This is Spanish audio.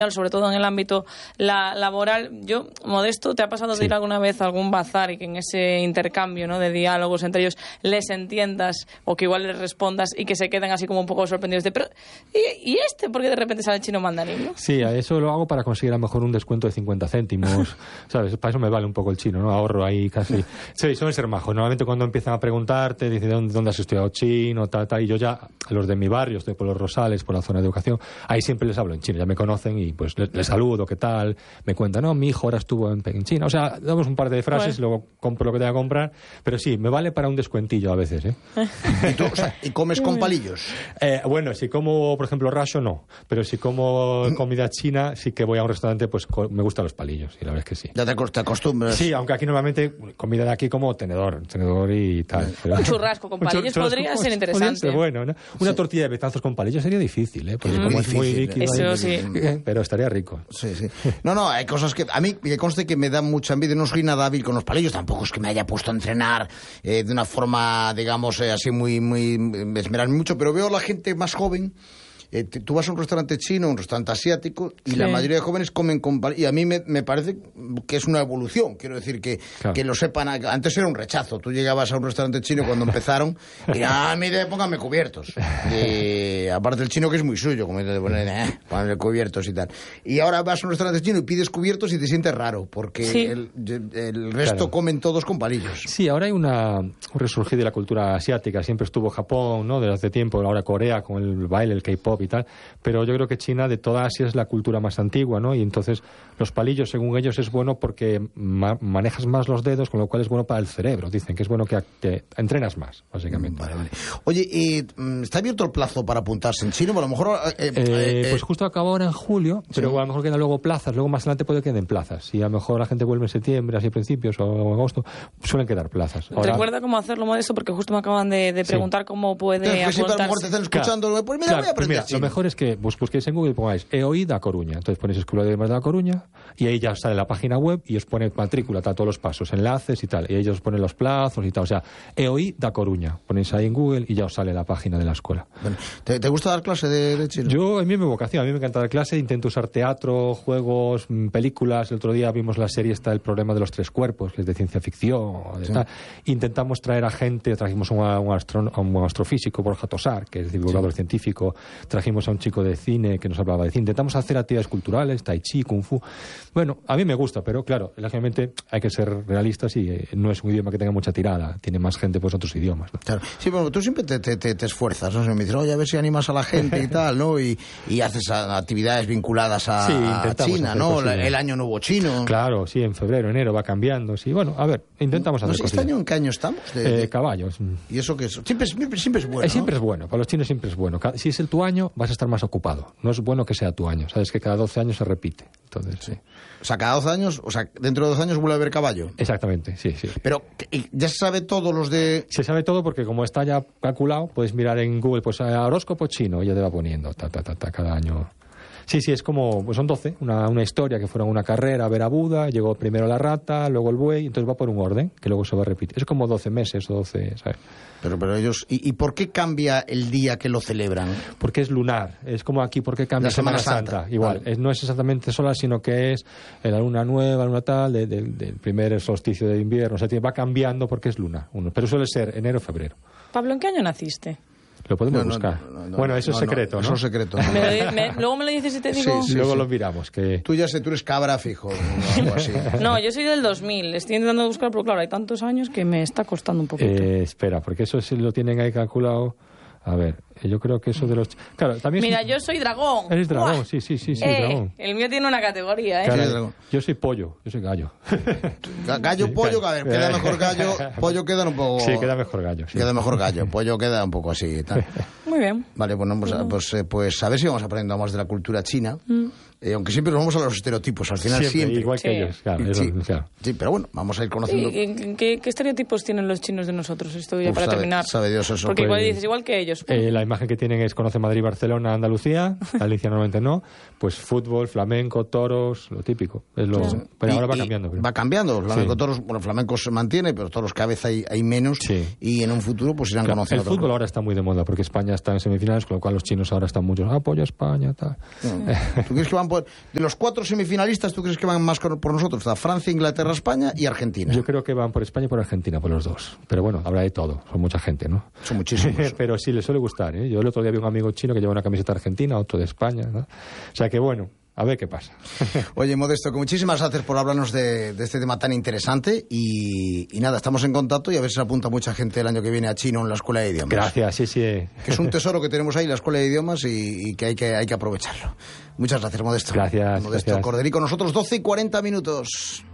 sobre todo en el ámbito laboral. Yo, Modesto, ¿te ha pasado de ir alguna vez a algún bazar y que en ese intercambio, ¿no?, de diálogos entre ellos les entiendas o que igual les respondas y que se queden así como un poco sorprendidos de, pero ¿y este? ¿Por qué de repente sale chino mandarín, no? Sí, a eso lo hago para conseguir a lo mejor un descuento de 50 céntimos, ¿sabes? Para eso me vale un poco el chino, ¿no? Ahorro ahí casi. Sí, suelen ser majos. Normalmente cuando empiezan a preguntarte, dicen ¿dónde has estudiado chino? Tal, y yo ya, a los de mi barrio, estoy por los Rosales, por la zona de educación, ahí siempre les hablo en chino, ya me conocen y pues les saludo, ¿qué tal? Me cuentan, no, mi hijo ahora estuvo en China. O sea, damos un par de frases, luego compro lo que tenga que comprar, pero sí, me vale para un descuentillo a veces, ¿eh? ¿Y tú, y comes con palillos? Bueno, si como, por ejemplo, rasho, no. Pero si como comida china, sí que voy a un restaurante, pues me gustan los palillos, y la verdad es que sí. ¿Ya te acostumbras? Sí, aunque aquí normalmente comida de aquí como tenedor y tal. Pero... Un churrasco con palillos podría ser interesante. Ser bueno, ¿no? Una tortilla de betazos con palillos sería difícil, ¿eh? Porque como es muy líquido. Eso sí. Pero estaría rico. Sí. No, hay cosas que a mí me conste que me da mucha envidia. No soy nada hábil con los palillos, tampoco es que me haya puesto a entrenar de una forma, digamos, así muy esmerarme mucho, pero veo a la gente más joven. Tú vas a un restaurante chino, un restaurante asiático, y la mayoría de jóvenes comen con palillos. Y a mí me parece que es una evolución. Quiero decir que lo sepan. Antes era un rechazo. Tú llegabas a un restaurante chino cuando empezaron y mire, póngame cubiertos. Aparte el chino que es muy suyo, como te ponen, póngame cubiertos y tal. Y ahora vas a un restaurante chino y pides cubiertos y te sientes raro, porque el resto comen todos con palillos. Sí, ahora hay un resurgir de la cultura asiática. Siempre estuvo Japón, ¿no?, desde hace tiempo, ahora Corea con el baile, el K-pop y tal, pero yo creo que China de toda Asia es la cultura más antigua, ¿no? Y entonces los palillos, según ellos, es bueno porque manejas más los dedos, con lo cual es bueno para el cerebro. Dicen que es bueno que entrenas más, básicamente. Vale. Oye, ¿está abierto el plazo para apuntarse en chino? A lo mejor... pues justo acabó ahora en julio, pero a lo mejor quedan luego plazas, luego más adelante puede que queden plazas. Si a lo mejor la gente vuelve en septiembre, así a principios o en agosto, suelen quedar plazas. Ahora... Recuerda cómo hacerlo, Modesto, porque justo me acaban de preguntar cómo puede apuntarse. Siempre a lo mejor te están escuchando, pues mira, voy a aprender chino. Lo mejor es que busquéis en Google y pongáis EOI da Coruña. Entonces ponéis Escuela de Idiomas de La Coruña y ahí ya sale la página web y os pone matrícula, todos los pasos, enlaces y tal. Y ellos ponen los plazos y tal. O sea, EOI da Coruña. Ponéis ahí en Google y ya os sale la página de la escuela. Bueno, ¿te gusta dar clase de chino? Yo, en mí me vocación. A mí me encanta dar clase. Intento usar teatro, juegos, películas. El otro día vimos la serie El problema de los tres cuerpos, que es de ciencia ficción. Tal. Intentamos traer a gente. Trajimos a un astrofísico, Borja Tosar, que es divulgador científico. Trajimos a un chico de cine que nos hablaba de cine. Intentamos hacer actividades culturales, tai chi, kung fu. Bueno, a mí me gusta, pero claro, lógicamente hay que ser realistas y no es un idioma que tenga mucha tirada. Tiene más gente pues otros idiomas, ¿no? Claro. Sí, bueno, tú siempre te esfuerzas, ¿no? Me dices, oye, a ver si animas a la gente y tal, ¿no? Y haces actividades vinculadas a China, ¿no? El año nuevo chino. Claro, sí, en febrero, enero va cambiando. Sí, bueno, a ver, intentamos hacer cosas. ¿Este año en qué año estamos? Caballos. ¿Y eso qué es? Siempre es bueno, ¿no? Siempre es bueno, para los chinos siempre es bueno. Si es tu año, vas a estar más ocupado. No es bueno que sea tu año. Sabes que cada 12 años se repite. Entonces, sí. O sea, cada 12 años, dentro de 12 años vuelve a haber caballo. Exactamente, sí. Pero ya se sabe todo los de... Se sabe todo porque como está ya calculado, puedes mirar en Google, pues horóscopo chino, y ya te va poniendo, cada año. Sí, es como, pues son 12, una historia que fueron una carrera a ver a Buda, llegó primero la rata, luego el buey, entonces va por un orden, que luego se va a repetir. Es como 12 meses o 12, ¿sabes? Pero ellos... ¿Y por qué cambia el día que lo celebran? Porque es lunar. Es como aquí, ¿por qué cambia la Semana Santa? Igual. Vale. No es exactamente solar, sino que es la luna nueva, luna tal, del primer solsticio de invierno. O sea, va cambiando porque es luna. Pero suele ser enero o febrero. Pablo, ¿en qué año naciste? Lo podemos buscar. Bueno, eso es secreto, ¿no? Eso es secreto. Luego me lo dices y te digo... Sí, luego lo miramos. Que... Tú eres cabra fijo o algo así. No, yo soy del 2000. Estoy intentando buscar, pero claro, hay tantos años que me está costando un poquito. Espera, porque eso sí lo tienen ahí calculado... A ver, yo creo que eso de los... Claro, también mira, yo soy dragón. Eres dragón, sí, dragón. El mío tiene una categoría, ¿eh? Claro, yo soy pollo, yo soy gallo. Gallo, pollo, a ver, queda mejor gallo. Pollo queda un poco... Sí, queda mejor gallo. Sí. Queda mejor gallo, pollo queda un poco así. Tal. Muy bien. Vale, bueno, pues a ver si vamos aprendiendo más de la cultura china. Aunque siempre nos vamos a los estereotipos, al final siempre. Igual que ellos, claro. Sí, pero bueno, vamos a ir conociendo... ¿Qué estereotipos tienen los chinos de nosotros? Esto ya para terminar. Sabe Dios eso. Porque igual dices, igual que ellos. La imagen que tienen es conoce Madrid, Barcelona, Andalucía. Galicia normalmente no. Pues fútbol, flamenco, toros, lo típico. Pero ahora va cambiando. Va cambiando. Flamenco, toros, bueno, flamenco se mantiene, pero toros cada vez hay menos. Sí. Y en un futuro pues irán conociendo. El fútbol ahora está muy de moda porque España está en semifinales, con lo cual los chinos ahora están muchos. Apoyo a España, tal. ¿Tú crees que van de los 4 semifinalistas, ¿tú crees que van más por nosotros? Está Francia, Inglaterra, España y Argentina. Yo creo que van por España y por Argentina, por los dos. Pero bueno, habrá de todo. Son mucha gente, ¿no? Son muchísimos. Pero sí, les suele gustar, ¿eh? Yo el otro día vi un amigo chino que lleva una camiseta argentina, otro de España, ¿no? O sea que bueno, a ver qué pasa. Oye, Modesto, que muchísimas gracias por hablarnos de este tema tan interesante y nada, estamos en contacto y a ver si se apunta mucha gente el año que viene a chino en la Escuela de Idiomas. Gracias, sí. Que es un tesoro que tenemos ahí, la Escuela de Idiomas, y que hay que aprovecharlo. Muchas gracias, Modesto. Gracias. Modesto Corderí con nosotros, 12:40.